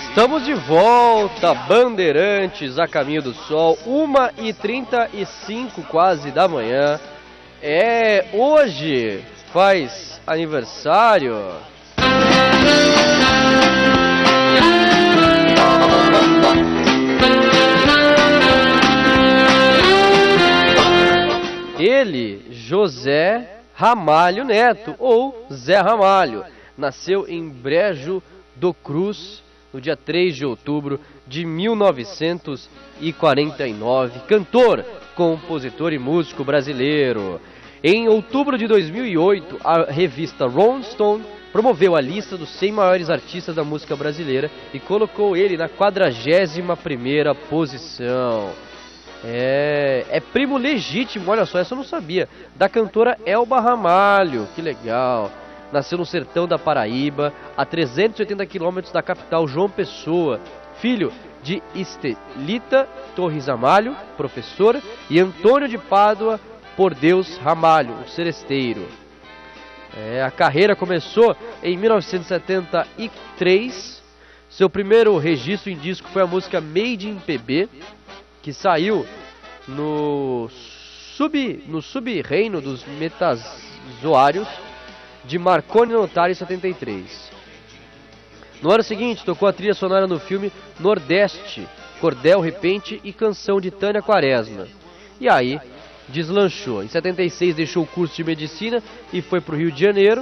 Estamos de volta, Bandeirantes, a caminho do sol, 1h35 quase da manhã. Hoje faz aniversário. Ele, José Ramalho Neto, ou Zé Ramalho, nasceu em Brejo do Cruz, no dia 3 de outubro de 1949, cantor, compositor e músico brasileiro. Em outubro de 2008, a revista Rolling Stone promoveu a lista dos 100 maiores artistas da música brasileira e colocou ele na 41ª posição. É primo legítimo, olha só, essa eu não sabia, da cantora Elba Ramalho, que legal. Nasceu no sertão da Paraíba, a 380 quilômetros da capital João Pessoa, filho de Estelita Torres Ramalho, professora, e Antônio de Pádua por Deus Ramalho, um seresteiro. A carreira começou em 1973, seu primeiro registro em disco foi a música Made in PB, que saiu no sub-reino dos metazoários de Marconi Notário em 73. No ano seguinte, tocou a trilha sonora no filme Nordeste, Cordel Repente e Canção de Tânia Quaresma. E aí, deslanchou. Em 76, deixou o curso de medicina e foi para o Rio de Janeiro.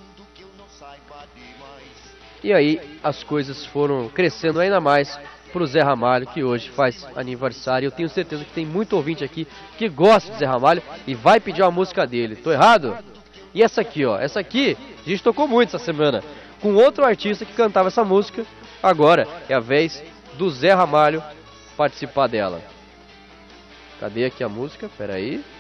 E aí, as coisas foram crescendo ainda mais para o Zé Ramalho, que hoje faz aniversário. Eu tenho certeza que tem muito ouvinte aqui que gosta de Zé Ramalho e vai pedir uma música dele. Tô errado? E essa aqui, ó, essa aqui a gente tocou muito essa semana com outro artista que cantava essa música. Agora é a vez do Zé Ramalho participar dela. Cadê aqui a música? Pera aí.